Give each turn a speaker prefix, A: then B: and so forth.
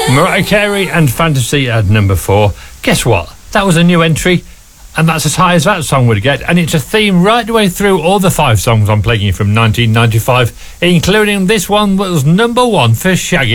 A: Mariah Carey and Fantasy at number 4. Guess what? That was a new entry, and that's as high as that song would get, and it's a theme right the way through all the 5 songs I'm playing you from 1995, including this one that was number 1 for Shaggy.